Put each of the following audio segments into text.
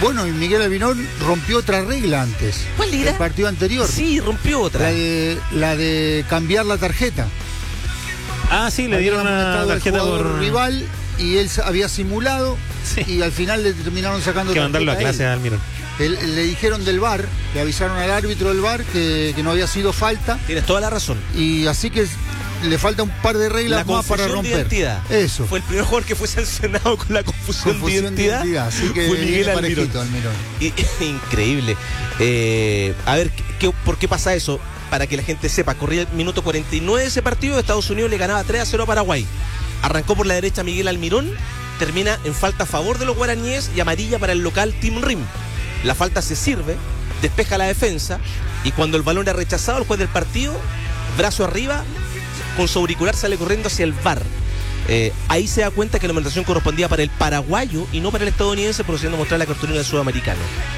Bueno, y Miguel Almirón rompió otra regla antes. ¿Cuál era? El partido anterior. Sí, rompió otra. La de cambiar la tarjeta. Ah, sí, le dieron una tarjeta por rival y él había simulado, sí, y al final le terminaron sacando que mandarlo a clase a Almirón. Le dijeron del VAR, le avisaron al árbitro del VAR que no había sido falta. Tienes toda la razón. Y así que le falta un par de reglas más para romper. Identidad. Eso. Fue el primer jugador que fue sancionado con la confusión de identidad. Así que fue Miguel Almirón. Increíble. A ver, ¿por qué pasa eso? Para que la gente sepa, corría el minuto 49 de ese partido, Estados Unidos le ganaba 3-0 a Paraguay. Arrancó por la derecha Miguel Almirón, termina en falta a favor de los guaraníes y amarilla para el local Tim Rim. La falta se sirve, despeja la defensa y cuando el balón era rechazado, el juez del partido, brazo arriba, con su auricular sale corriendo hacia el VAR. Ahí se da cuenta que la anotación correspondía para el paraguayo y no para el estadounidense, procediendo a mostrar la cartulina del sudamericano.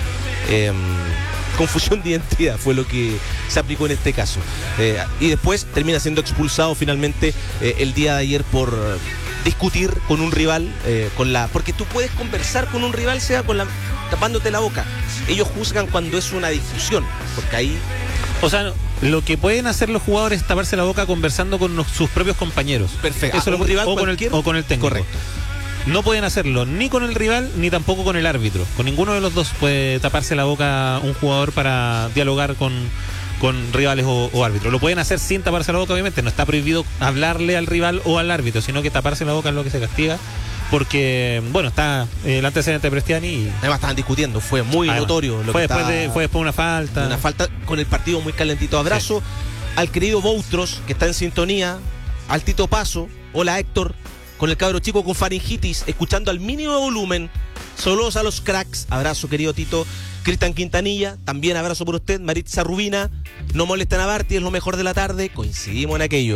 Confusión de identidad fue lo que se aplicó en este caso. Y después termina siendo expulsado finalmente el día de ayer por discutir con un rival, porque tú puedes conversar con un rival, sea tapándote la boca. Ellos juzgan cuando es una discusión, porque ahí... O sea, lo que pueden hacer los jugadores es taparse la boca conversando con sus propios compañeros. Perfecto. Eso un rival o con el técnico. Correcto. No pueden hacerlo ni con el rival ni tampoco con el árbitro. Con ninguno de los dos puede taparse la boca un jugador para dialogar con rivales o árbitros. Lo pueden hacer sin taparse la boca, obviamente. No está prohibido hablarle al rival o al árbitro, sino que taparse la boca es lo que se castiga. Porque, bueno, está el antecedente de Prestiani y... Además estaban discutiendo, fue muy notorio. Fue después una falta. Una falta con el partido muy calentito. Abrazo al querido Boutros, que está en sintonía, al Tito Paso. Hola Héctor, con el cabro chico con faringitis, escuchando al mínimo volumen. Saludos a los cracks. Abrazo, querido Tito. Cristian Quintanilla, también abrazo por usted. Maritza Rubina, no molesten a Barty, es lo mejor de la tarde. Coincidimos en aquello.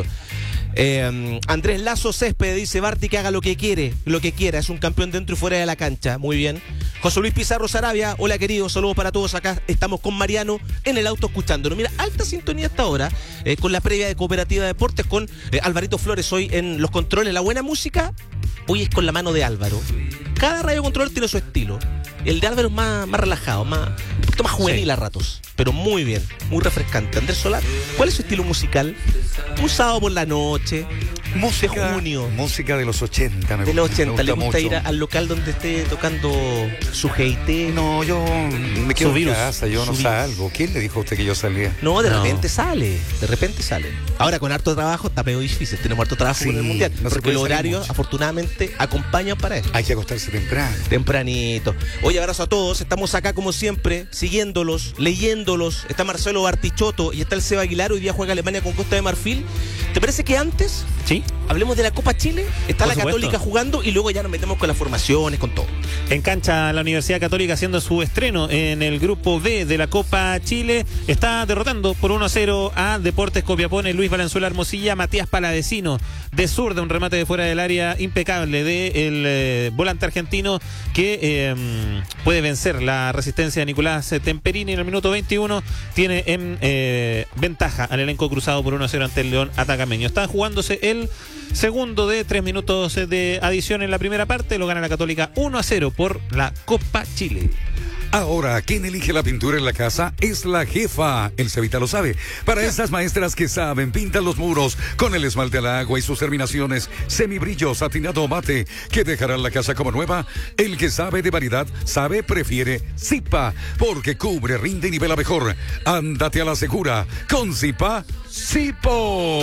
Andrés Lazo Césped dice: Barty que haga lo que quiera, es un campeón dentro y fuera de la cancha. Muy bien. José Luis Pizarro Sarabia, hola querido, saludos para todos. Acá estamos con Mariano en el auto escuchándonos. Mira, alta sintonía hasta ahora, con la previa de Cooperativa de Deportes, con Alvarito Flores hoy en los controles. La buena música hoy es con la mano de Álvaro. Cada radio control tiene su estilo. El de Álvaro es más relajado, un poquito más juvenil a ratos, pero muy bien, muy refrescante. Andrés Solar, ¿cuál es su estilo musical? Un sábado por la noche, música, de junio. Música de los 80, de los 80, ¿le gusta mucho ir al local donde esté tocando su Heite? No, yo me quedo en casa, yo no salgo. ¿Quién le dijo a usted que yo salía? No, de repente sale. Ahora con harto trabajo está medio difícil, tenemos harto trabajo en el Mundial, porque los horarios afortunadamente acompañan para eso. Hay que acostarse temprano. Tempranito. Oye, abrazo a todos, estamos acá como siempre, siguiéndolos, leyéndolos. Está Marcelo Bartichotto y está el Seba Aguilar, hoy día juega Alemania con Costa de Marfil. ¿Te parece que antes? Sí. Hablemos de la Copa Chile, está Por la supuesto. Católica jugando y luego ya nos metemos con las formaciones, con todo. En cancha la Universidad Católica haciendo su estreno en el grupo B de la Copa Chile. Está derrotando por 1-0 a Deportes Copiapó. Luis Valenzuela Hermosilla, Matías Paladecino de zurda, un remate de fuera del área impecable del volante argentino que puede vencer la resistencia de Nicolás Temperini en el minuto 21. Tiene en ventaja al elenco cruzado por 1-0 ante el León Atacameño. Está jugándose el segundo de 3 minutos de adición en la primera parte. Lo gana la Católica 1-0 por la Copa Chile. Ahora, ¿quién elige la pintura en la casa? Es la jefa. El Cevita lo sabe. Para esas maestras que saben, pintan los muros con el esmalte al agua y sus terminaciones semibrillo, satinado o mate, que dejarán la casa como nueva. El que sabe de variedad, prefiere Zipa, porque cubre, rinde y nivela mejor. Ándate a la segura. Con Zipa, Zipo.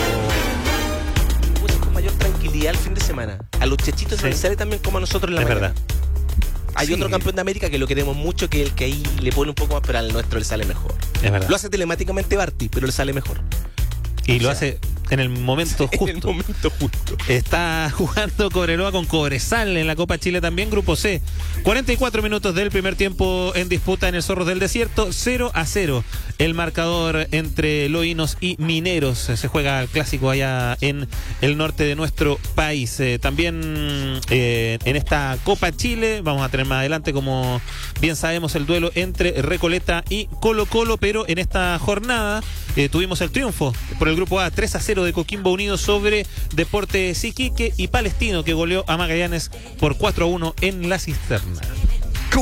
Con mayor tranquilidad el fin de semana. A los chechitos se les sale también como a nosotros en la mañana. Verdad. Hay otro campeón de América que lo queremos mucho, que es el que ahí le pone un poco más, pero al nuestro le sale mejor. Es verdad. Lo hace telemáticamente Barty, pero le sale mejor. Y lo hace en el momento justo. En el momento justo. Está jugando Cobreloa con Cobresal en la Copa Chile también, Grupo C. 44 minutos del primer tiempo en disputa en el Zorros del Desierto. 0-0 el marcador entre Loínos y Mineros. Se juega el clásico allá en el norte de nuestro país. También en esta Copa Chile vamos a tener más adelante, como bien sabemos, el duelo entre Recoleta y Colo-Colo, pero en esta jornada tuvimos el triunfo por el Grupo A 3-0 de Coquimbo Unido sobre Deportes Iquique y Palestino, que goleó a Magallanes por 4-1 en la Cisterna.